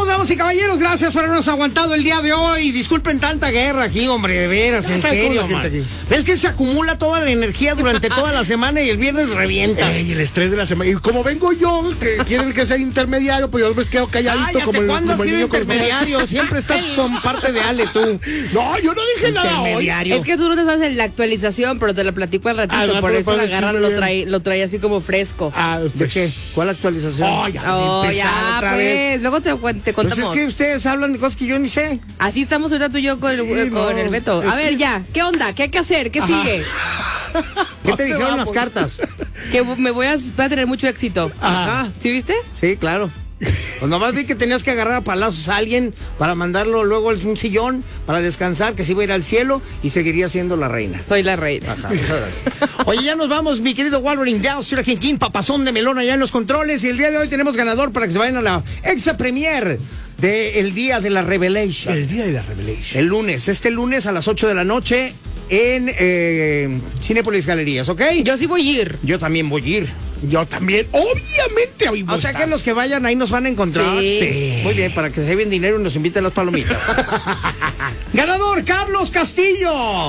Regresamos, damas y caballeros. Gracias por habernos aguantado el día de hoy. Disculpen tanta guerra aquí, hombre, de veras, en serio, man. ¿Ves que se acumula toda la energía durante toda la semana y el viernes revienta? Y el estrés de la semana. Y como vengo yo, que quieren que sea intermediario, pues yo me quedo calladito. Cállate, como ¿cuándo has el sido niño con intermediario? Siempre estás con parte de Ale, tú. No, yo no dije nada hoy. Es que tú no te sabes en la actualización, pero te la platico al ratito. Por eso la agarra, lo trae así como fresco. ¿De qué? ¿Cuál actualización? Ya, pues. Luego te contamos. Pues es que ustedes hablan de cosas que yo ni sé. Así estamos ahorita tú y yo con el Beto. A ver, ya. ¿Qué onda? ¿Qué hay que hacer? ¿Qué sigue? ¿Qué te dijeron las cartas? Que voy a tener mucho éxito. Ajá. ¿Sí viste? Sí, claro. Pues nomás vi que tenías que agarrar a palazos a alguien para mandarlo luego a un sillón para descansar, que se iba a ir al cielo y seguiría siendo la reina. Soy la reina. Ajá. Oye, ya nos vamos, mi querido Wolverine Down, Sir King, papazón de melón allá en los controles. Y el día de hoy tenemos ganador para que se vayan a la Exa Premier del Día de la Revelation. El Día de la Revelation. El lunes, este lunes a las 8 de la noche en Cinépolis Galerías, ¿ok? Yo sí voy a ir. Yo también voy a ir. Yo también, obviamente, ahí voy a O sea estar. que los que vayan ahí nos van a encontrar. Sí. Muy bien, para que se lleven dinero y nos inviten las palomitas. Ganador, Carlos Castillo.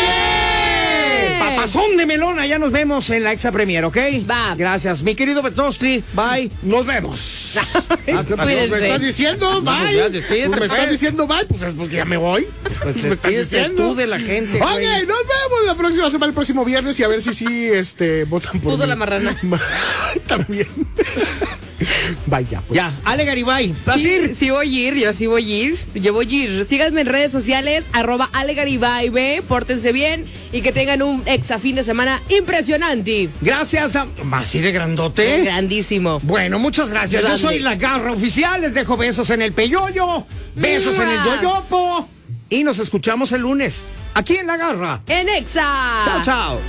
Papazón de melón, allá nos vemos en la Exa Premier, ¿ok? Va. Gracias. Mi querido Betostli, bye. Nos vemos. Cuídense. ¿Me estás diciendo No, bye? ya, despídete, ¿Me pues. estás diciendo bye? Pues es porque ya me voy. Pues ¿Me estás despídete diciendo? tú de la gente, Ok, güey. nos vemos la próxima semana, el próximo viernes, y a ver si sí votan por Puso mí. la marrana. También. Vaya, pues. Ya, Ale Garibay. Sí voy a ir, yo sí voy a ir. Yo voy a ir. Síganme en redes sociales, @AleGaribay. Pórtense bien y que tengan un exa fin de semana impresionante. Gracias a... ¿Así de grandote? Grandísimo. Bueno, muchas gracias. Yo Grande. soy La Garra Oficial. Les dejo besos en el peyoyo, besos en el yoyopo. Y nos escuchamos el lunes, aquí en La Garra. En exa. Chao, chao.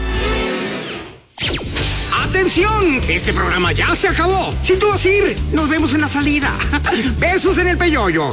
¡Atención! Este programa ya se acabó. Si tú vas a ir, nos vemos en la salida. Besos en el peyoyo.